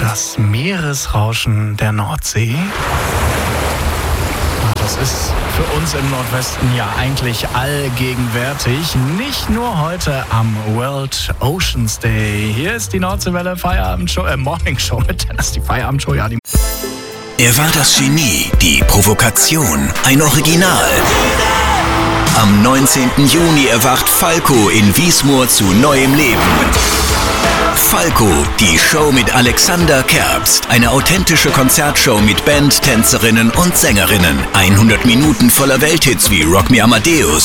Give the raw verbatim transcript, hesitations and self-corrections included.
das Meeresrauschen der Nordsee? Das ist für uns im Nordwesten ja eigentlich allgegenwärtig. Nicht nur heute am World Oceans Day. Hier ist die Nordseewelle Feierabendshow, äh, Morning Show mit Dennis, die Feierabendshow, ja, die... Er war das Genie, die Provokation, ein Original. Am neunzehnten Juni erwacht Falco in Wiesmoor zu neuem Leben. Falco, die Show mit Alexander Kerbst. Eine authentische Konzertshow mit Band, Tänzerinnen und Sängerinnen. hundert Minuten voller Welthits wie Rock Me Amadeus,